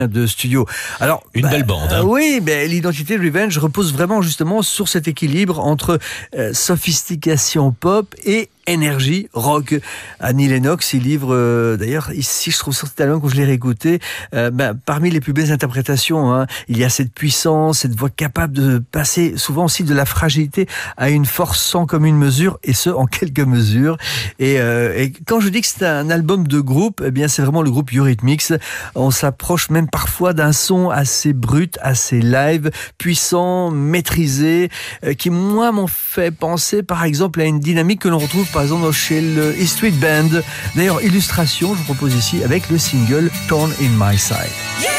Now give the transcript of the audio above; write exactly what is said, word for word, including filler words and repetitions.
de studio. Alors, une bah, belle bande. Hein. Euh, oui, mais l'identité de Revenge repose vraiment justement sur cet équilibre entre euh, sophistication pop et énergie rock. Annie Lennox, il livre euh, d'ailleurs ici, je trouve sur cet album quand je l'ai réécouté, euh, ben, parmi les plus belles interprétations. Hein, il y a cette puissance, cette voix capable de passer souvent aussi de la fragilité à une force sans commune mesure, et ce en quelques mesures. Et, euh, et quand je dis que c'est un album de groupe, eh bien c'est vraiment le groupe Eurythmics. On s'approche même parfois d'un son assez brut, assez live, puissant, maîtrisé, euh, qui moi m'ont fait penser par exemple à une dynamique que l'on retrouve par exemple chez le E Street Band. D'ailleurs, illustration, je vous propose ici avec le single Torn in My Side.